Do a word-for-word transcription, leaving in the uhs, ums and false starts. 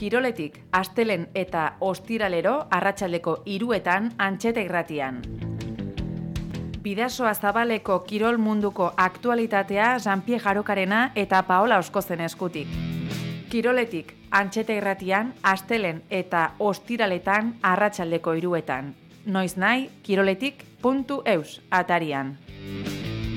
Kiroletik, astelen eta ostiralero arratsaldeko hiruetan Antxeta irratian. Bidasoa Zabaleko kirol munduko aktualitatea Jean-Pierre Jarokarena eta Paola Oskozen eskutik. Kiroletik, Antxeta irratian, astelen eta ostiraletan arratsaldeko hiruetan. Noiz nahi, kiroletik puntu eus atarian.